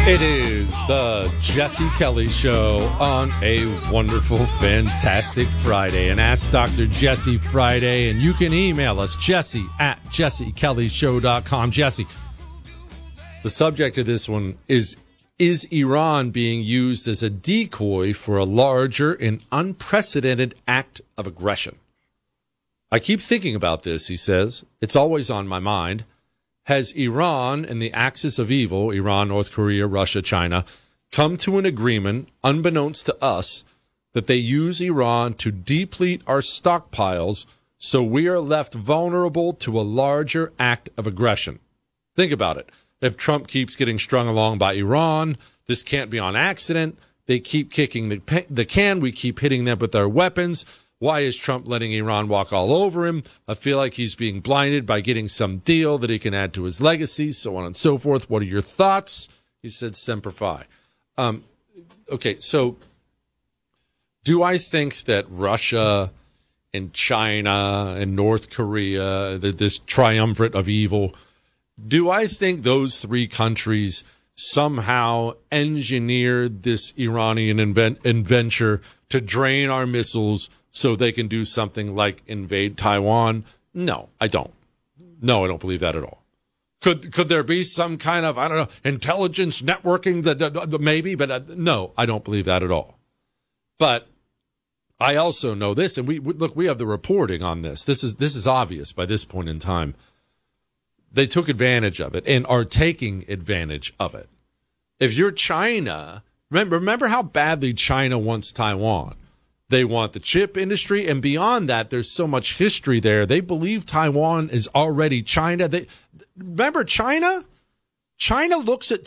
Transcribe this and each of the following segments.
It is the Jesse Kelly Show on a wonderful, fantastic Friday. And Ask Dr. Jesse Friday. And you can email us, Jesse at jessekellyshow.com. Jesse, the subject of this one is Iran being used as a decoy for a larger and unprecedented act of aggression? I keep thinking about this, he says. It's always on my mind. Has Iran and the axis of evil, Iran, North Korea, Russia, China, come to an agreement, unbeknownst to us, that they use Iran to deplete our stockpiles so we are left vulnerable to a larger act of aggression? Think about it. If Trump keeps getting strung along by Iran, this can't be on accident. They keep kicking the can. We keep hitting them with our weapons. Why is Trump letting Iran walk all over him? I feel like he's being blinded by getting some deal that he can add to his legacy, so on and so forth. What are your thoughts? He said, Semper Fi. Okay, so do I think that Russia and China and North Korea, this triumvirate of evil, do I think those three countries somehow engineered this Iranian adventure to drain our missiles so they can do something like invade Taiwan? No, I don't. No, I don't believe that at all. Could there be some kind of, I don't know, intelligence networking that maybe, but no, I don't believe that at all. But I also know this, and we have the reporting on this. This is obvious by this point in time. They took advantage of it and are taking advantage of it. If you're China, remember how badly China wants Taiwan. They want the chip industry, and beyond that, there's so much history there. They believe Taiwan is already China. Remember China? China looks at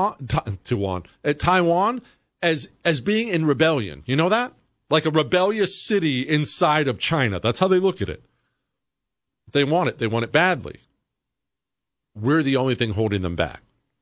Taiwan as being in rebellion. You know that? Like a rebellious city inside of China. That's how they look at it. They want it. They want it badly. We're the only thing holding them back.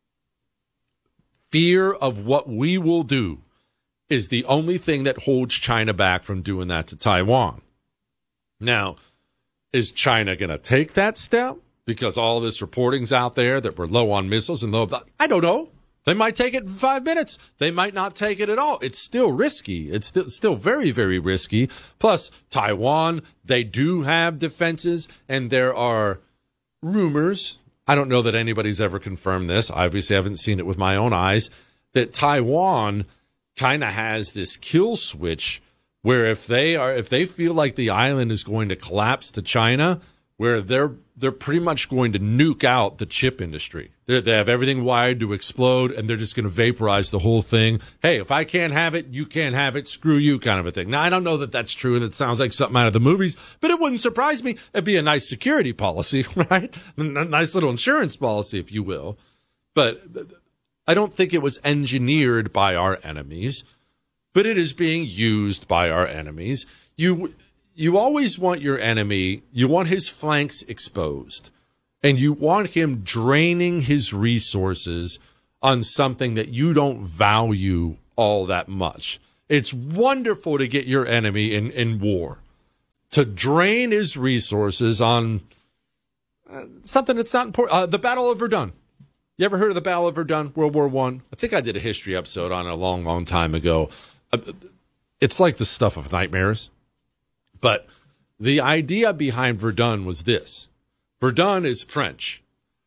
Fear of what we will do is the only thing that holds China back from doing that to Taiwan. Now, is China going to take that step? Because all this reporting's out there that we're low on missiles and low. I don't know. They might take it in 5 minutes. They might not take it at all. It's still risky. It's still very, very risky. Plus, Taiwan, they do have defenses, and there are rumors. I don't know that anybody's ever confirmed this. Obviously, I haven't seen it with my own eyes, that Taiwan kind of has this kill switch where if they feel like the island is going to collapse to China, where they're pretty much going to nuke out the chip industry. They have everything wired to explode, and they're just going to vaporize the whole thing. Hey, if I can't have it, you can't have it. Screw you, kind of a thing. Now, I don't know that that's true. That sounds like something out of the movies, but it wouldn't surprise me. It'd be a nice security policy, right? A nice little insurance policy, if you will. But I don't think it was engineered by our enemies, but it is being used by our enemies. You always want your enemy, you want his flanks exposed, and you want him draining his resources on something that you don't value all that much. It's wonderful to get your enemy in war, to drain his resources on something that's not important. The Battle of Verdun. You ever heard of the Battle of Verdun, World War I? I think I did a history episode on it a long, long time ago. It's like the stuff of nightmares. But the idea behind Verdun was this. Verdun is French.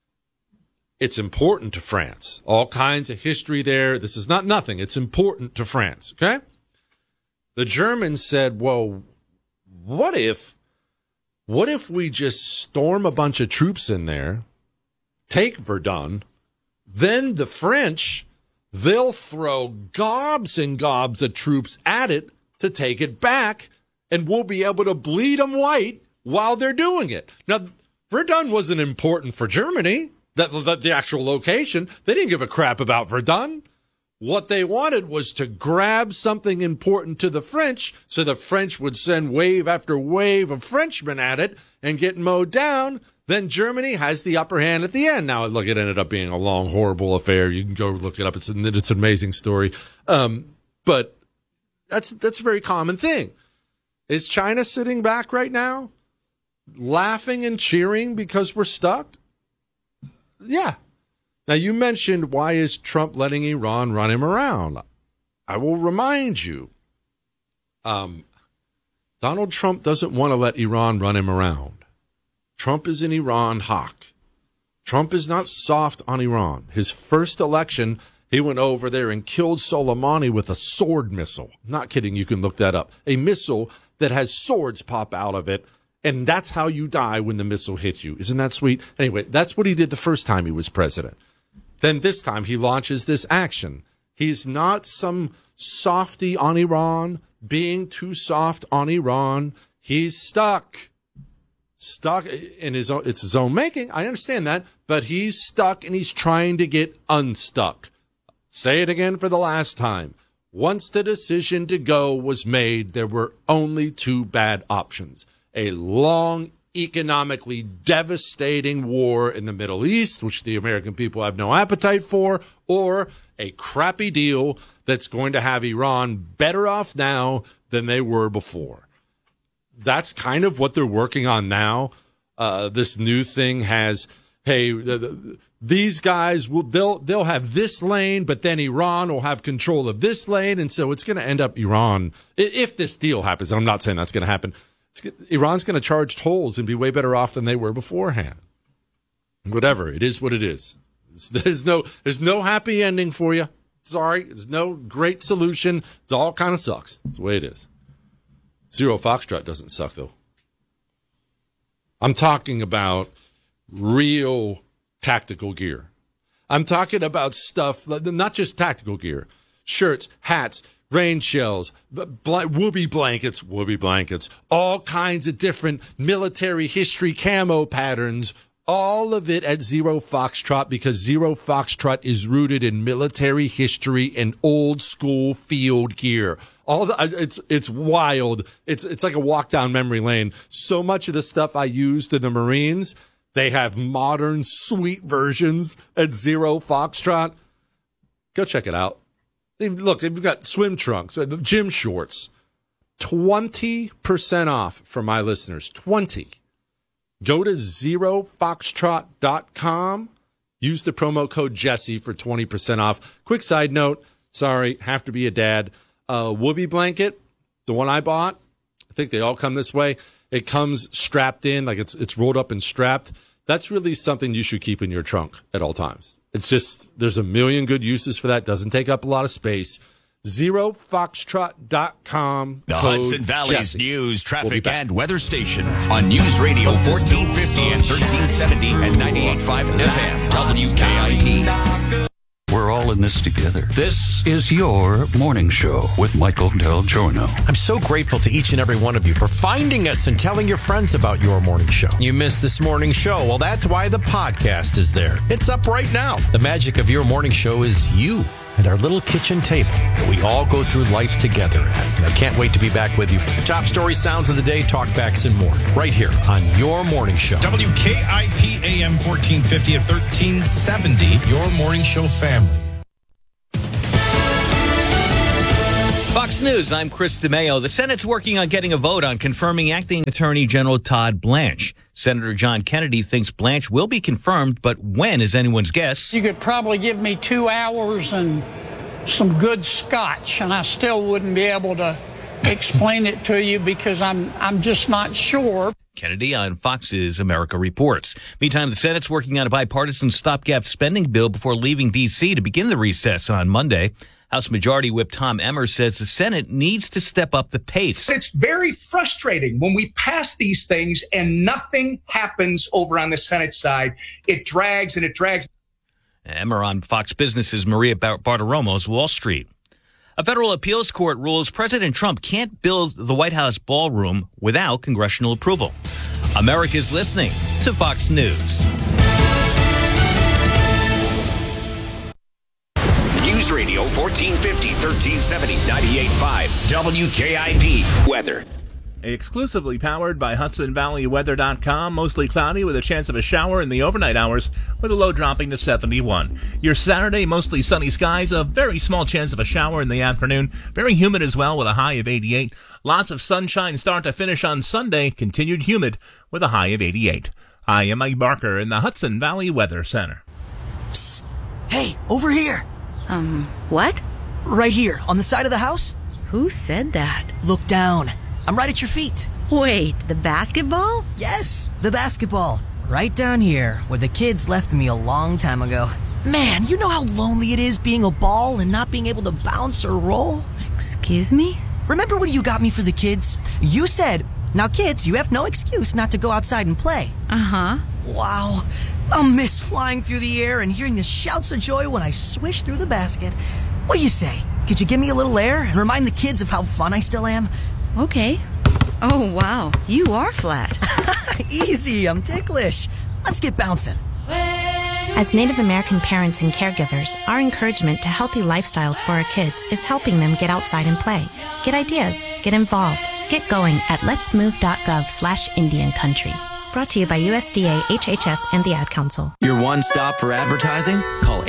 It's important to France. All kinds of history there. This is not nothing. It's important to France, okay? The Germans said, well, what if we just storm a bunch of troops in there, take Verdun, then the French, they'll throw gobs and gobs of troops at it to take it back, and we'll be able to bleed them white while they're doing it. Now, Verdun wasn't important for Germany, the actual location. They didn't give a crap about Verdun. What they wanted was to grab something important to the French so the French would send wave after wave of Frenchmen at it and get mowed down. Then Germany has the upper hand at the end. Now, look, it ended up being a long, horrible affair. You can go look it up. It's an amazing story. But that's a very common thing. Is China sitting back right now, laughing and cheering because we're stuck? Yeah. Now, you mentioned, why is Trump letting Iran run him around? I will remind you, Donald Trump doesn't want to let Iran run him around. Trump is an Iran hawk. Trump is not soft on Iran. His first election, he went over there and killed Soleimani with a sword missile. Not kidding, you can look that up. A missile that has swords pop out of it, and that's how you die when the missile hits you. Isn't that sweet? Anyway, that's what he did the first time he was president. Then this time he launches this action. He's not some softy on Iran, being too soft on Iran. He's stuck in it's his own making. I understand that, but he's stuck and he's trying to get unstuck. Say it again for the last time. Once the decision to go was made, there were only two bad options: a long, economically devastating war in the Middle East, which the American people have no appetite for, or a crappy deal that's going to have Iran better off now than they were before. That's kind of what they're working on now. This new thing has, hey, these guys they'll have this lane, but then Iran will have control of this lane, and so it's going to end up Iran, if this deal happens. I'm not saying that's going to happen. Iran's going to charge tolls and be way better off than they were beforehand. Whatever, it is what it is. There's no happy ending for you. Sorry, there's no great solution. It all kind of sucks. That's the way it is. Zero Foxtrot doesn't suck, though. I'm talking about real tactical gear. I'm talking about stuff, not just tactical gear. Shirts, hats, rain shells, whoopee blankets, all kinds of different military history camo patterns, all of it at Zero Foxtrot, because Zero Foxtrot is rooted in military history and old school field gear. It's wild. It's like a walk down memory lane. So much of the stuff I used in the Marines, they have modern sweet versions at Zero Foxtrot. Go check it out. They've got swim trunks, gym shorts, 20% off for my listeners. 20. Go to zerofoxtrot.com. Use the promo code Jesse for 20% off. Quick side note. Sorry, have to be a dad. Whoopee blanket, the one I bought, I think they all come this way. It comes strapped in, like it's rolled up and strapped. That's really something you should keep in your trunk at all times. It's just, there's a million good uses for that. Doesn't take up a lot of space. ZeroFoxtrot.com. The Hudson Valley's news, traffic, and weather station on News Radio 1450 and 1370 and 98.5 FM. WKIP. We're all in this together. This is your morning show with Michael Del Giorno. I'm so grateful to each and every one of you for finding us and telling your friends about your morning show. You missed this morning show. Well, that's why the podcast is there. It's up right now. The magic of your morning show is you and our little kitchen table that we all go through life together at. And I can't wait to be back with you. Top story, sounds of the day, talkbacks, and more. Right here on your morning show. WKIP AM 1450 at 1370. Your morning show family. Fox News, I'm Chris DeMeo. The Senate's working on getting a vote on confirming Acting Attorney General Todd Blanche. Senator John Kennedy thinks Blanche will be confirmed, but when is anyone's guess. You could probably give me 2 hours and some good scotch, and I still wouldn't be able to explain it to you because I'm just not sure. Kennedy on Fox's America Reports. Meantime, the Senate's working on a bipartisan stopgap spending bill before leaving D.C. to begin the recess on Monday. House Majority Whip Tom Emmer says the Senate needs to step up the pace. It's very frustrating when we pass these things and nothing happens over on the Senate side. It drags and it drags. Emmer on Fox Business's Maria Bartiromo's Wall Street. A federal appeals court rules President Trump can't build the White House ballroom without congressional approval. America's listening to Fox News. News Radio 1450, 1370, 98.5, WKIP. Weather. Exclusively powered by HudsonValleyWeather.com. Mostly cloudy with a chance of a shower in the overnight hours with a low dropping to 71. Your Saturday, mostly sunny skies, a very small chance of a shower in the afternoon. Very humid as well with a high of 88. Lots of sunshine start to finish on Sunday. Continued humid with a high of 88. I am Mike Barker in the Hudson Valley Weather Center. Psst. Hey, over here. What? Right here, on the side of the house. Who said that? Look down. I'm right at your feet. Wait, the basketball? Yes, the basketball. Right down here, where the kids left me a long time ago. Man, you know how lonely it is being a ball and not being able to bounce or roll? Excuse me? Remember when you got me for the kids? You said, now kids, you have no excuse not to go outside and play. Uh-huh. Wow. I'll miss flying through the air and hearing the shouts of joy when I swish through the basket. What do you say? Could you give me a little air and remind the kids of how fun I still am? Okay. Oh, wow. You are flat. Easy, I'm ticklish. Let's get bouncing. As Native American parents and caregivers, our encouragement to healthy lifestyles for our kids is helping them get outside and play. Get ideas, get involved, get going at letsmove.gov/Indian Country. Brought to you by USDA, HHS, and the Ad Council. Your one stop for advertising? Call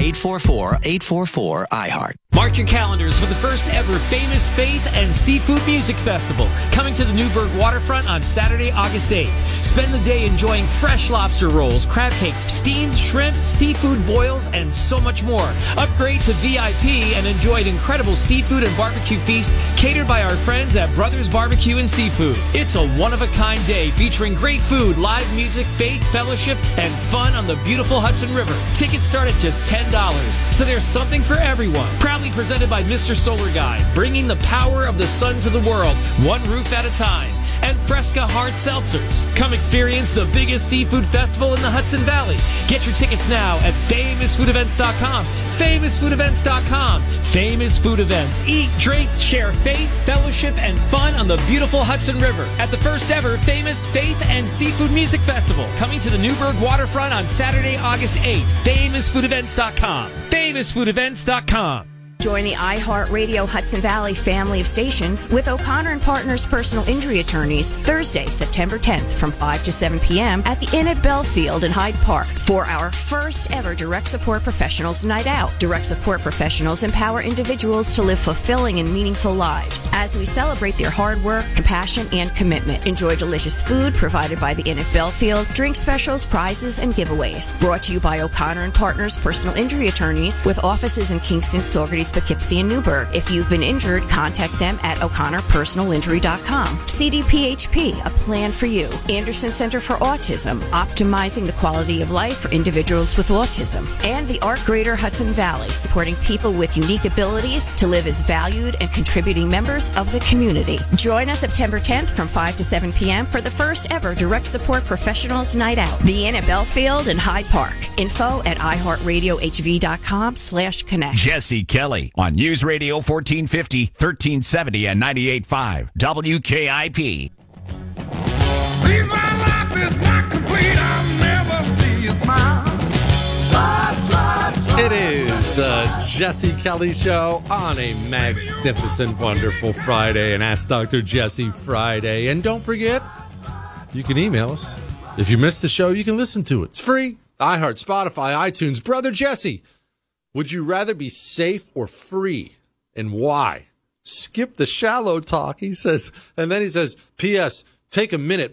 844-844-iHeart. Mark your calendars for the first ever Famous Faith and Seafood Music Festival, coming to the Newburgh waterfront on Saturday, August 8th. Spend the day enjoying fresh lobster rolls, crab cakes, steamed shrimp, seafood boils, and so much more. Upgrade to VIP and enjoy an incredible seafood and barbecue feast catered by our friends at Brothers Barbecue and Seafood. It's a one-of-a-kind day featuring great food, live music, faith, fellowship, and fun on the beautiful Hudson River. Tickets start at just $10, so there's something for everyone. Proudly presented by Mr. Solar Guy, bringing the power of the sun to the world, one roof at a time. And Fresca Hard Seltzers. Come experience the biggest seafood festival in the Hudson Valley. Get your tickets now at famousfoodevents.com. Famousfoodevents.com. Famous Food Events. Eat, drink, share faith, fellowship, and fun on the beautiful Hudson River at the first ever Famous Faith and Seafood Music Festival, coming to the Newburgh waterfront on Saturday, August 8th. Famousfoodevents.com. Famousfoodevents.com. Join the iHeartRadio Hudson Valley family of stations with O'Connor and Partners Personal Injury Attorneys Thursday, September 10th from 5 to 7 p.m. at the Inn at Belfield in Hyde Park for our first ever Direct Support Professionals Night Out. Direct Support Professionals empower individuals to live fulfilling and meaningful lives as we celebrate their hard work, compassion, and commitment. Enjoy delicious food provided by the Inn at Belfield, drink specials, prizes, and giveaways. Brought to you by O'Connor and Partners Personal Injury Attorneys with offices in Kingston, Saugerties, Poughkeepsie, and Newburgh. If you've been injured, contact them at o'connorpersonalinjury.com. CDPHP, a plan for you. Anderson Center for Autism, optimizing the quality of life for individuals with autism. And the Art Greater Hudson Valley, supporting people with unique abilities to live as valued and contributing members of the community. Join us September 10th from 5 to 7 p.m. for the first ever Direct Support Professionals Night Out. The Inn at Belfield and Hyde Park. Info at iHeartRadioHV.com/connect. Jesse Kelly on News Radio 1450, 1370, and 98.5 WKIP. My life is not complete. I'll never see you smile. It is the Jesse Kelly Show on a magnificent, wonderful Friday, and Ask Dr. Jesse Friday. And don't forget, you can email us. If you missed the show, you can listen to it. It's free. iHeart, Spotify, iTunes. Brother Jesse, would you rather be safe or free, and why? Skip the shallow talk, he says. And then he says, P.S., take a minute,